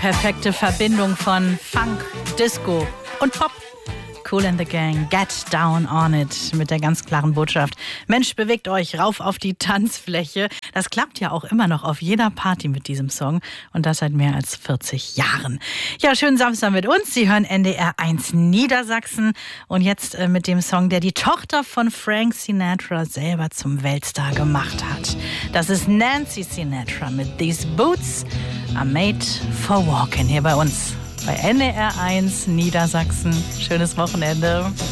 perfekte Verbindung von Funk, Disco und Pop. Kool and the Gang, Get Down on It, mit der ganz klaren Botschaft: Mensch, bewegt euch rauf auf die Tanzfläche. Das klappt ja auch immer noch auf jeder Party mit diesem Song, und das seit mehr als 40 Jahren. Ja, schönen Samstag mit uns. Sie hören NDR 1 Niedersachsen, und jetzt mit dem Song, der die Tochter von Frank Sinatra selber zum Weltstar gemacht hat. Das ist Nancy Sinatra mit These Boots Are Made for Walking hier bei uns bei NDR 1 Niedersachsen. Schönes Wochenende.